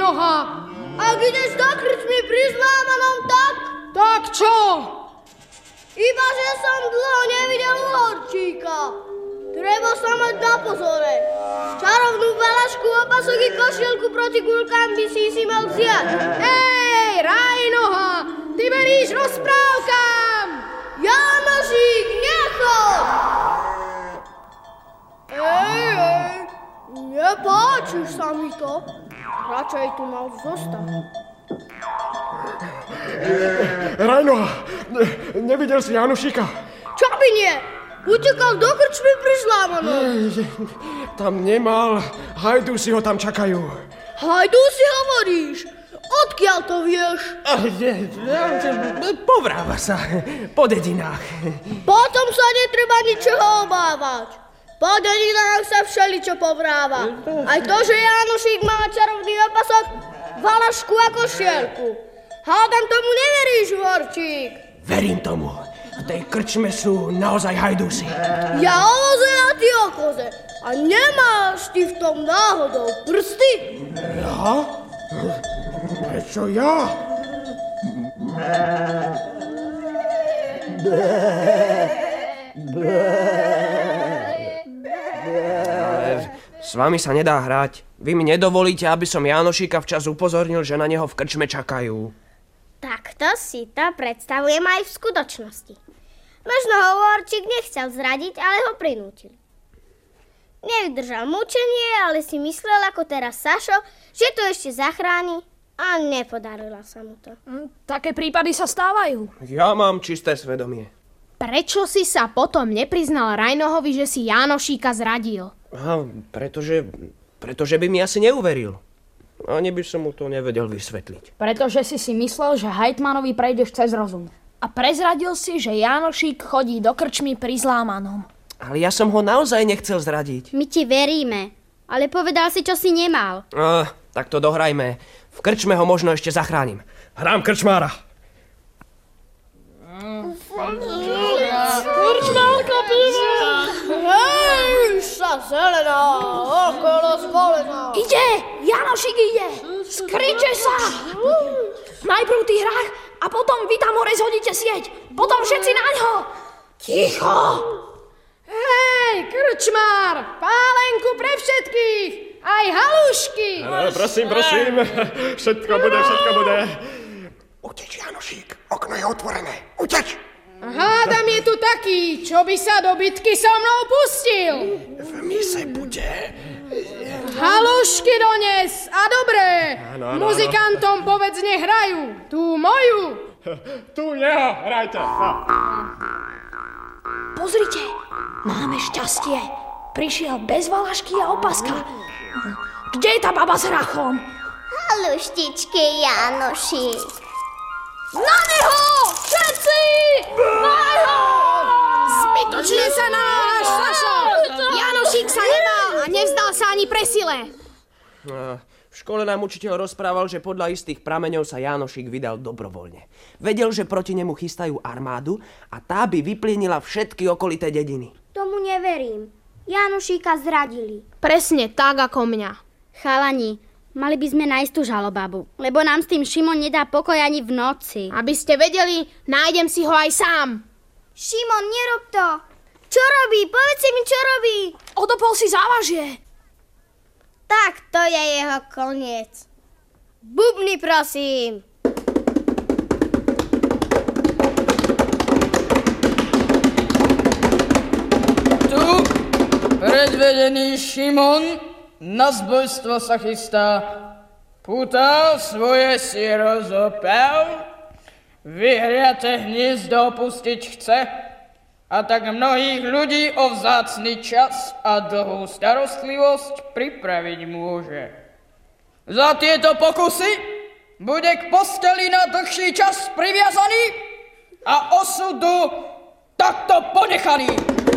Rajnoha. Ak ideš do krčmy pri Zlámanom, tak? Tak čo? Iba, že som dlho nevidel uhorčíka. Treba sa mať na pozore. Čarovnú valašku, opasok i košielku proti guľkám by si mal vziať. Hej, Rajnoha, ty veríš rozprávkam. Jánošík, nechod! Ej, nepáčiš sa mi to. Radšej tu mal zostať. Rajnoha, nevidel si Jánošíka? Čo by nie? Utekal do krčmy pri Zlámanom. Tam nemal, hajdúsi ho tam čakajú. Hajdúsi hovoríš? Odkiaľ to vieš? Povráva sa po dedinách. Potom sa netreba ničoho obávať. Po dedinách sa všeličo povráva. Aj to, že Jánošík má čarovný opasok, valašku a košielku. Hádam tomu neveríš, Vorčík? Verím tomu. V tej krčme sú naozaj hajdúsi. Ja o voze a ty o koze. A nemáš ty v tom náhodou prsty? Ja? Prečo ja? S vami sa nedá hrať. Vy mi nedovolíte, aby som Jánošíka včas upozornil, že na neho v krčme čakajú. Takto si to predstavujem aj v skutočnosti. Možno ho Vorčík nechcel zradiť, ale ho prinútili. Nevydržal mučenie, ale si myslel ako teraz Sašo, že to ešte zachráni a nepodarilo sa mu to. Také prípady sa stávajú. Ja mám čisté svedomie. Prečo si sa potom nepriznal Rajnohovi, že si Jánošíka zradil? Pretože by mi asi neuveril. Ani by som mu to nevedel vysvetliť. Pretože si myslel, že hejtmanovi prejdeš cez rozum. A prezradil si, že Jánošík chodí do krčmy pri Zlámanom. Ale ja som ho naozaj nechcel zradiť. My ti veríme, ale povedal si, čo si nemal. Tak to dohrajme. V krčme ho možno ešte zachránim. Hrám krčmára. Krčmárka píše! Hej, sa zelená, okolo zvolená. Ide! Jánošík ide! Skriče sa! Najprv ty hrách a potom vy tam hore zhodíte sieť. Potom všetci naňho. Ticho! Hej, krčmár! Pálenku pre všetkých! Aj halušky! Prosím. Všetko bude. Uteč, Jánošík. Okno je otvorené. Uteč! Hádam je tu taký, čo by sa do bitky so mnou pustil. V mise bude. Halušky dones a dobré. Áno. Muzikantom povedz, nech hrajú. Tú moju. Tu jeho, hrajte. Pozrite, máme šťastie. Prišiel bez valašky a opaska. Kde je tá baba s hrachom? Haluštičky, Jánošík. Na neho! Všetci! Na neho! Zbytočne sa náš, Sašo! Jánošík sa nebál a nevzdal sa ani pre sile. V škole nám učiteľ rozprával, že podľa istých prameňov sa Jánošík vydal dobrovoľne. Vedel, že proti nemu chystajú armádu a tá by vyplienila všetky okolité dediny. Tomu neverím. Jánošíka zradili. Presne tak ako mňa. Chalani, mali by sme nájsť tú žalobabu, lebo nám s tým Šimon nedá pokoj ani v noci. Aby ste vedeli, nájdem si ho aj sám. Šimon, nerob to. Čo robí? Povedzte mi, čo robí. Odopol si závažie. Tak, to je jeho koniec. Bubny, prosím. Tu predvedený Šimon na zbojstvo sa chystá. Púta svoje si rozopel, vyhriate hniezdo opustiť chce a tak mnohých ľudí o vzácny čas a dlhú starostlivosť pripraviť môže. Za tieto pokusy bude k posteli na dlhší čas priviazaný a osudu takto ponechaný.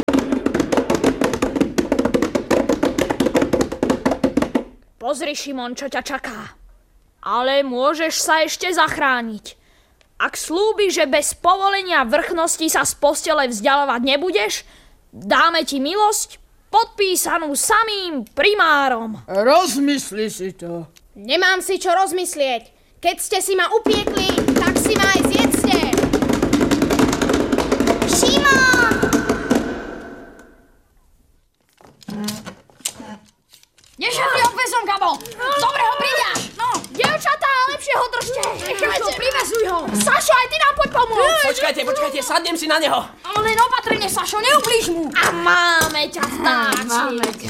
Pozri, Šimon, čo ťa čaká. Ale môžeš sa ešte zachrániť. Ak slúbiš, že bez povolenia vrchnosti sa z postele vzdialovať nebudeš, dáme ti milosť podpísanú samým primárom. Rozmysli si to. Nemám si čo rozmyslieť. Keď ste si ma upiekli, tak si ma aj zjedzte. Šimon! Nešetri obvezom, Gabo. Dobre ho pridáš. No, dievčatá, lepšie ho držte. Nechajte, privezuj ho. Sašo, aj ty nám poď pomôcť. Počkajte, sadnem si na neho. Ale len opatrne, Sašo, neublíž mu. A máme ťa, vtáčik.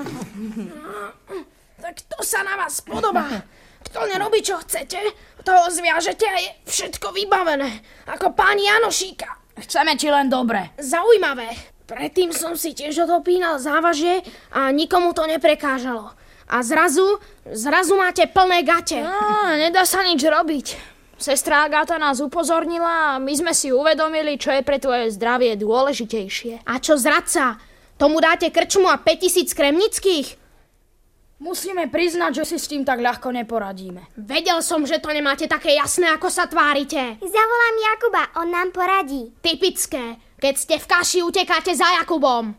Tak to sa na vás podobá. Kto nerobí, čo chcete, toho zviažete a je všetko vybavené. Ako pán Janošíka. Chceme ti len dobre. Zaujímavé. Predtým som si tiež odopínal závažie a nikomu to neprekážalo. A zrazu máte plné gate. Nedá sa nič robiť. Sestra Agáta nás upozornila a my sme si uvedomili, čo je pre tvoje zdravie dôležitejšie. A čo zradca? Tomu dáte krčmu a 5000 kremnických? Musíme priznať, že si s tým tak ľahko neporadíme. Vedel som, že to nemáte také jasné, ako sa tvárite. Zavolám Jakuba, on nám poradí. Typické. Keď ste v kaši, utekáte za Jakubom.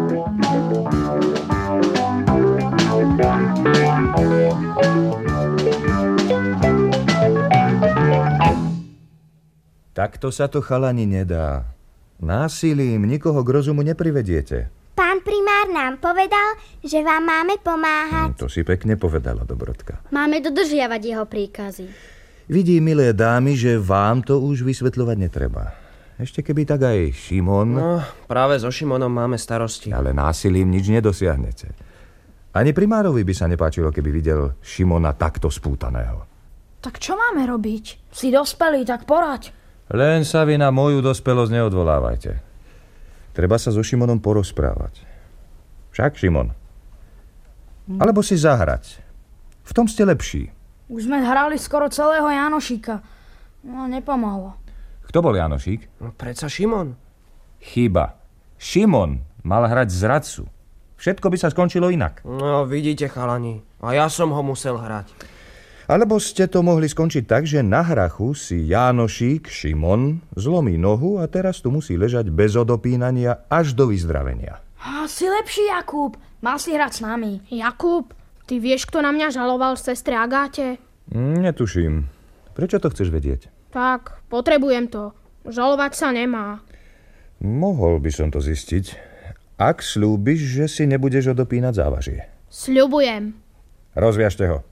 Takto sa to, chalani, nedá. Násilím nikoho k rozumu neprivediete. Pán primár nám povedal, že vám máme pomáhať. To si pekne povedala, Dobrodka. Máme dodržiavať jeho príkazy. Vidí, milé dámy, že vám to už vysvetľovať netreba. Ešte keby tak aj Šimon... No, práve so Šimonom máme starosti. Ale násilím nič nedosiahnete. Ani primárovi by sa nepáčilo, keby videl Šimona takto spútaného. Tak čo máme robiť? Si dospelý, tak poraď. Len sa vy na moju dospelosť neodvolávajte. Treba sa so Šimonom porozprávať. Však, Šimon? Alebo si zahrať. V tom ste lepší. Už sme hrali skoro celého Janošíka. No, nepomohlo. Kto bol Janošík? No, predsa Šimon. Chyba. Šimon mal hrať zradcu. Všetko by sa skončilo inak. No, vidíte, chalani. A ja som ho musel hrať. Alebo ste to mohli skončiť tak, že na hrachu si Jánošík, Šimon, zlomí nohu a teraz tu musí ležať bez odopínania až do vyzdravenia. Si lepší, Jakub. Mal si hrať s nami. Jakub, ty vieš, kto na mňa žaloval sestre Agáte? Netuším. Prečo to chceš vedieť? Tak, potrebujem to. Žalovať sa nemá. Mohol by som to zistiť, ak slúbiš, že si nebudeš odopínať závažie. Sľubujem. Rozviažte ho.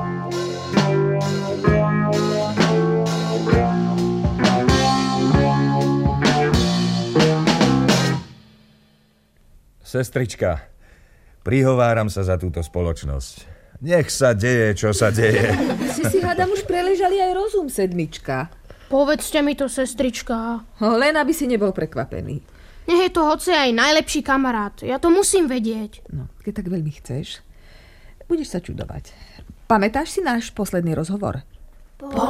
Sestrička, prihováram sa za túto spoločnosť. Nech sa deje, čo sa deje. Si hádam už preležali aj rozum, sedmička. Povedzte mi to, sestrička. Len aby si nebol prekvapený. Nech je to hoci aj najlepší kamarát. Ja to musím vedieť. No, keď tak veľmi chceš, budeš sa čudovať. Pamätáš si náš posledný rozhovor?